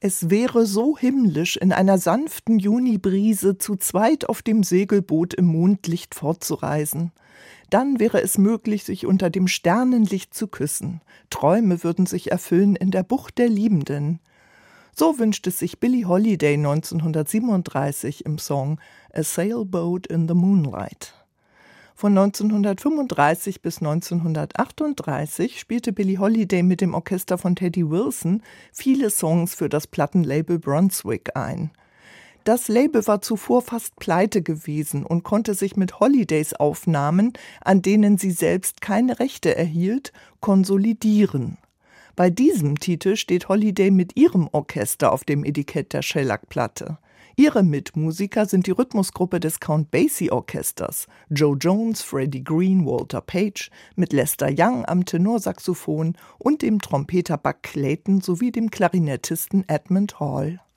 Es wäre so himmlisch, in einer sanften Junibrise zu zweit auf dem Segelboot im Mondlicht fortzureisen. Dann wäre es möglich, sich unter dem Sternenlicht zu küssen. Träume würden sich erfüllen in der Bucht der Liebenden. So wünscht es sich Billie Holiday 1937 im Song A Sailboat in the Moonlight. Von 1935 bis 1938 spielte Billie Holiday mit dem Orchester von Teddy Wilson viele Songs für das Plattenlabel Brunswick ein. Das Label war zuvor fast pleite gewesen und konnte sich mit Holidays Aufnahmen, an denen sie selbst keine Rechte erhielt, konsolidieren. Bei diesem Titel steht Holiday mit ihrem Orchester auf dem Etikett der Shellac-Platte. Ihre Mitmusiker sind die Rhythmusgruppe des Count Basie Orchesters, Joe Jones, Freddie Green, Walter Page, mit Lester Young am Tenorsaxophon und dem Trompeter Buck Clayton sowie dem Klarinettisten Edmund Hall.